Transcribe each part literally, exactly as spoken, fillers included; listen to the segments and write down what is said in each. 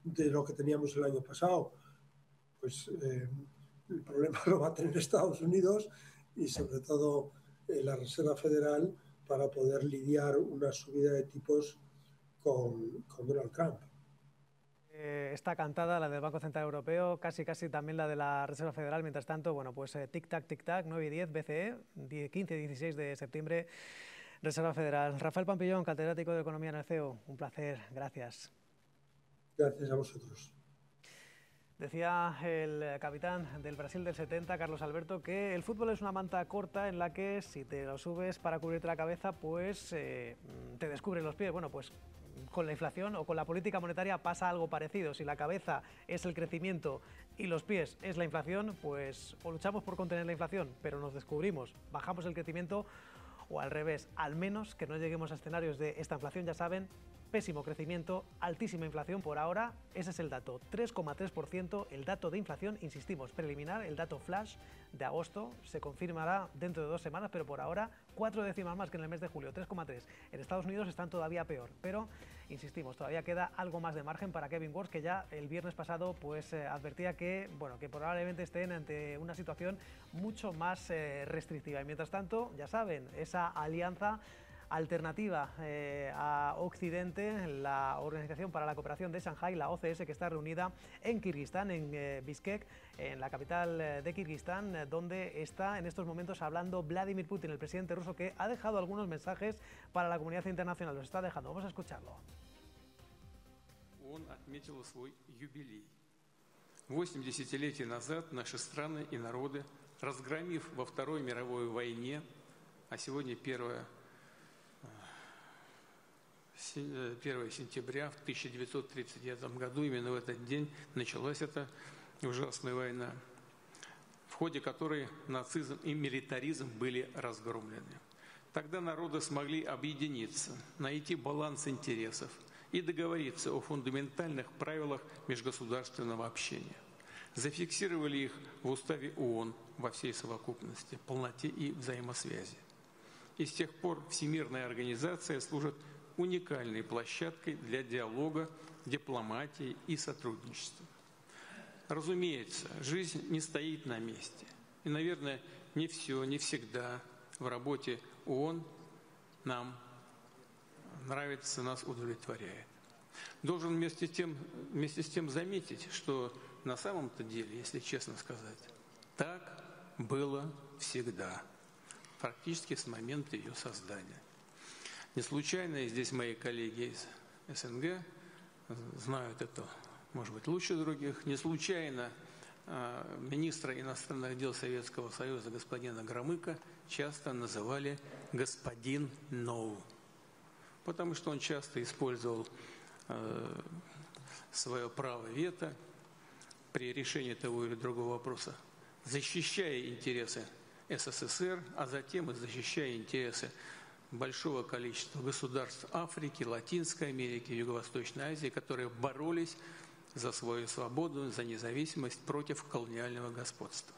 de lo que teníamos el año pasado. Pues eh, el problema lo va a tener Estados Unidos y sobre todo eh, la Reserva Federal para poder lidiar una subida de tipos con, con Donald Trump. Eh, está cantada la del Banco Central Europeo, casi casi también la de la Reserva Federal. Mientras tanto, bueno, pues eh, tic-tac, tic-tac, nueve y diez, B C E, quince y dieciséis de septiembre, Reserva Federal. Rafael Pampillón, catedrático de Economía en el C E O, un placer, gracias. Gracias a vosotros. Decía el capitán del Brasil del setenta, Carlos Alberto, que el fútbol es una manta corta en la que si te lo subes para cubrirte la cabeza, pues eh, te descubren los pies. Bueno, pues con la inflación o con la política monetaria pasa algo parecido. Si la cabeza es el crecimiento y los pies es la inflación, pues o luchamos por contener la inflación, pero nos descubrimos, bajamos el crecimiento, o al revés, al menos que no lleguemos a escenarios de esta inflación, ya saben, pésimo crecimiento, altísima inflación por ahora, ese es el dato, tres coma tres por ciento el dato de inflación, insistimos, preliminar, el dato flash de agosto, se confirmará dentro de dos semanas, pero por ahora cuatro décimas más que en el mes de julio, tres coma tres. En Estados Unidos están todavía peor, pero insistimos, todavía queda algo más de margen para Kevin Warsh, que ya el viernes pasado pues eh, advertía que, bueno, que probablemente estén ante una situación mucho más eh, restrictiva. Y mientras tanto, ya saben, esa alianza alternativa eh, a Occidente, la Organización para la Cooperación de Shanghái, la O C S, que está reunida en Kirguistán, en eh, Bishkek, en la capital de Kirguistán, donde está en estos momentos hablando Vladimir Putin, el presidente ruso, que ha dejado algunos mensajes para la comunidad internacional. Los está dejando. Vamos a escucharlo. Он отметил свой юбилей. Восемь десятилетий назад наши страны и народы, разгромив во Второй мировой войне, а сегодня первое первое сентября в тысяча девятьсот тридцать девятом году, именно в этот день началась эта ужасная война, в ходе которой нацизм и милитаризм были разгромлены. Тогда народы смогли объединиться, найти баланс интересов и договориться о фундаментальных правилах межгосударственного общения. Зафиксировали их в уставе ООН во всей совокупности, полноте и взаимосвязи. И с тех пор Всемирная организация служит уникальной площадкой для диалога, дипломатии и сотрудничества. Разумеется, жизнь не стоит на месте. И, наверное, не все, не всегда в работе ООН нам нравится, нас удовлетворяет. Должен вместе с тем, вместе с тем заметить, что на самом-то деле, если честно сказать, так было всегда, практически с момента ее создания. Не случайно, и здесь мои коллеги из СНГ знают это, может быть, лучше других, не случайно э, министра иностранных дел Советского Союза господина Громыка часто называли господин No, потому что он часто использовал э, свое право вето при решении того или другого вопроса, защищая интересы СССР, а затем и защищая интересы большого количества государств Африки, Латинской Америки, Юго-Восточной Азии, которые боролись за свою свободу, за независимость против колониального господства.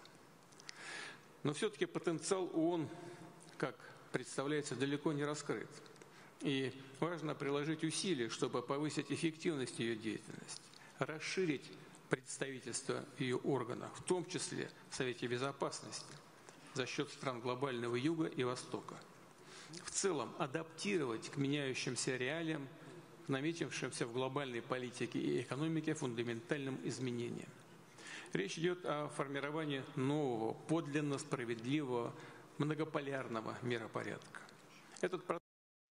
Но все-таки потенциал ООН, как представляется, далеко не раскрыт. И важно приложить усилия, чтобы повысить эффективность ее деятельности, расширить представительство ее органов, в том числе в Совете Безопасности, за счет стран глобального Юга и Востока. В целом адаптировать к меняющимся реалиям, к наметившимся в глобальной политике и экономике фундаментальным изменениям. Речь идет о формировании нового, подлинно справедливого, многополярного миропорядка. Этот процесс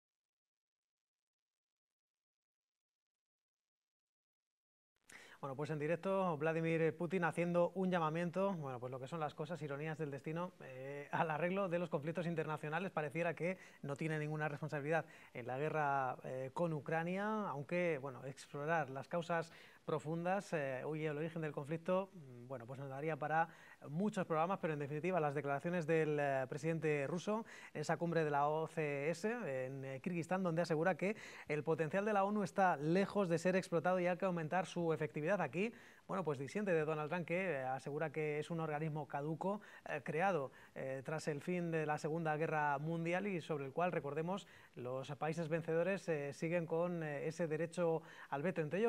Bueno, pues en directo Vladimir Putin haciendo un llamamiento, bueno, pues lo que son las cosas, ironías del destino, eh, al arreglo de los conflictos internacionales. Pareciera que no tiene ninguna responsabilidad en la guerra eh, con Ucrania, aunque, bueno, explorar las causas profundas eh, y el origen del conflicto, bueno, pues nos daría para muchos programas, pero en definitiva las declaraciones del eh, presidente ruso en esa cumbre de la O C S en eh, Kirguistán, donde asegura que el potencial de la ONU está lejos de ser explotado y hay que aumentar su efectividad. Aquí, bueno, pues disiente de Donald Trump, que eh, asegura que es un organismo caduco eh, creado eh, tras el fin de la Segunda Guerra Mundial y sobre el cual, recordemos, los países vencedores eh, siguen con eh, ese derecho al veto, entre ellos